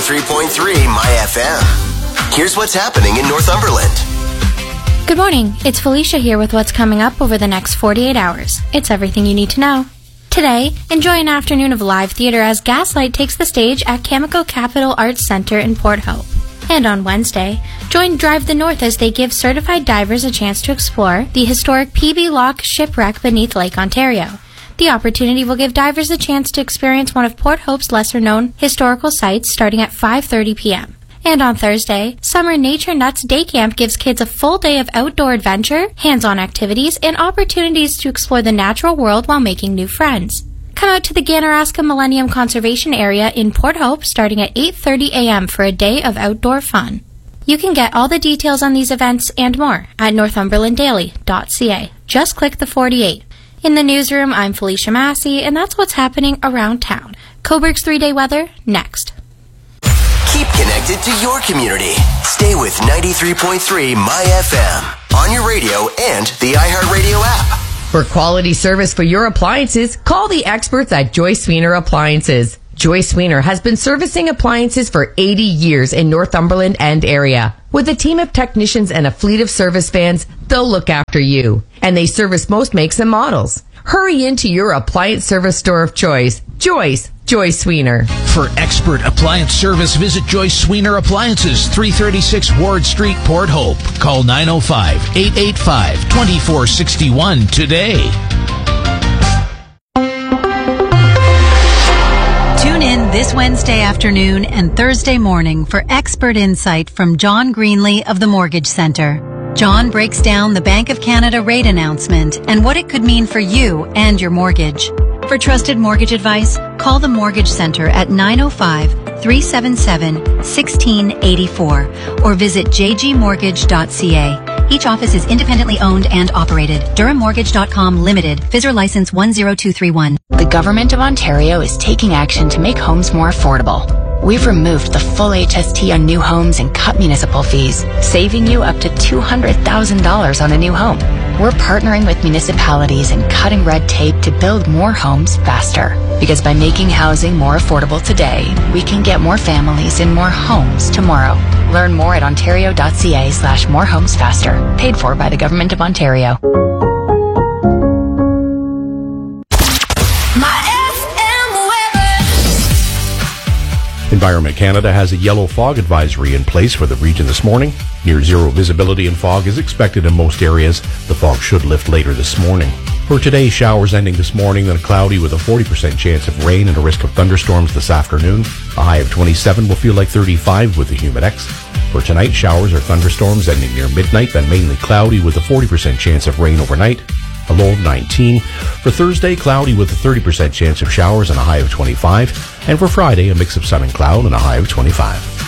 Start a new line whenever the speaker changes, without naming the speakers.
93.3 My FM. Here's what's happening in Northumberland.
Good morning. It's Felicia here with what's coming up over the next 48 hours. It's everything you need to know. Today, enjoy an afternoon of live theater as Gaslight takes the stage at Cameco Capital Arts Centre in Port Hope. And on Wednesday, join Drive the North as they give certified divers a chance to explore the historic PB Lock shipwreck beneath Lake Ontario. The opportunity will give divers a chance to experience one of Port Hope's lesser-known historical sites starting at 5:30 p.m. And on Thursday, Summer Nature Nuts Day Camp gives kids a full day of outdoor adventure, hands-on activities, and opportunities to explore the natural world while making new friends. Come out to the Ganaraska Millennium Conservation Area in Port Hope starting at 8:30 a.m. for a day of outdoor fun. You can get all the details on these events and more at northumberlanddaily.ca. Just click the 48. In the newsroom, I'm Felicia Massey, and that's what's happening around town. Coburg's 3-day weather, next.
Keep connected to your community. Stay with 93.3 My FM on your radio and the iHeartRadio app.
For quality service for your appliances, call the experts at Joyce Sweener Appliances. Joyce Sweener has been servicing appliances for 80 years in Northumberland and area. With a team of technicians and a fleet of service vans, they'll look after you. And they service most makes and models. Hurry into your appliance service store of choice. Joyce Sweener.
For expert appliance service, visit Joyce Sweener Appliances, 336 Ward Street, Port Hope. Call 905-885-2461 today.
Tune in this Wednesday afternoon and Thursday morning for expert insight from John Greenlee of the Mortgage Centre. John breaks down the Bank of Canada rate announcement and what it could mean for you and your mortgage. For trusted mortgage advice, call the Mortgage Centre at 905-377-1684 or visit jgmortgage.ca. Each office is independently owned and operated. DurhamMortgage.com Limited, FSR license 10231.
The Government of Ontario is taking action to make homes more affordable. We've removed the full HST on new homes and cut municipal fees, saving you up to $200,000 on a new home. We're partnering with municipalities and cutting red tape to build more homes faster. Because by making housing more affordable today, we can get more families in more homes tomorrow. Learn more at ontario.ca/morehomesfaster. Paid for by the Government of Ontario.
Environment Canada has a yellow fog advisory in place for the region this morning. Near zero visibility and fog is expected in most areas. The fog should lift later this morning. For today, showers ending this morning, then cloudy with a 40% chance of rain and a risk of thunderstorms this afternoon. A high of 27 will feel like 35 with the Humidex. For tonight, showers or thunderstorms ending near midnight, then mainly cloudy with a 40% chance of rain overnight. A low of 19. For Thursday, cloudy with a 30% chance of showers and a high of 25. And for Friday, a mix of sun and cloud and a high of 25.